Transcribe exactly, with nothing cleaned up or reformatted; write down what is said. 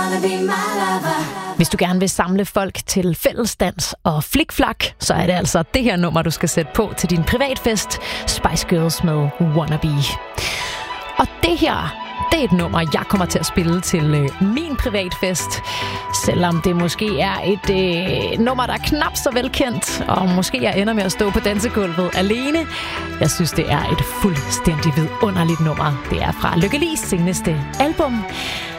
Hvis du gerne vil samle folk til fællesdans og flikflak, så er det altså det her nummer, du skal sætte på til din privatfest. Spice Girls med Wannabe. Og det her, det er et nummer, jeg kommer til at spille til øh, min privatfest. Selvom det måske er et øh, nummer, der er knap så velkendt, og måske jeg ender med at stå på dansegulvet alene. Jeg synes, det er et fuldstændig vidunderligt nummer. Det er fra Lykke Li's seneste album.